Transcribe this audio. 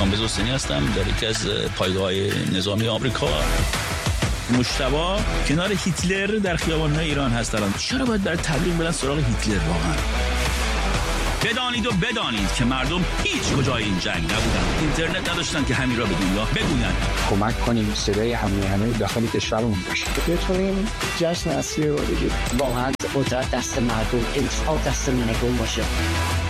کامبیز حسینی هستم، در یکی از پایگاه‌های نظامی آمریکا. مجتبی کنار هیتلر در خیابان‌های ایران هست الان. چرا باید برای تبلیغ برن سراغ هیتلر واقعا؟ بدانید که مردم هیچ کجای این جنگ نبودن، اینترنت نداشتن که همین را به دنیا بگوین. کمک کنیم صدای همه داخل کشورمون باشه، بتونیم جشن اصلی رو بگیریم. واقعا قدرت دست مردم، انتخاب دست مردم باشه.